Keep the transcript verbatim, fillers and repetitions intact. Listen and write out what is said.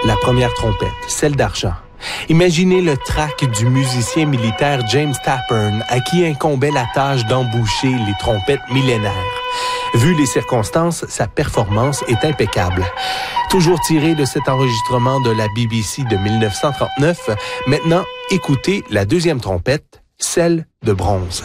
La première trompette, celle d'argent. Imaginez le trac du musicien militaire James Tappern, à qui incombait la tâche d'emboucher les trompettes millénaires. Vu les circonstances, sa performance est impeccable. Toujours tiré de cet enregistrement de la B B C de dix-neuf cent trente-neuf, maintenant, écoutez la deuxième trompette, celle de bronze.